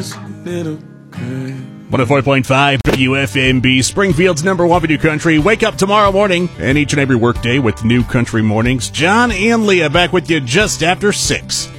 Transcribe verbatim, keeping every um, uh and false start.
one oh four point five W F M B, Springfield's number one for New Country. Wake up tomorrow morning and each and every workday with New Country Mornings. John and Leah back with you just after six.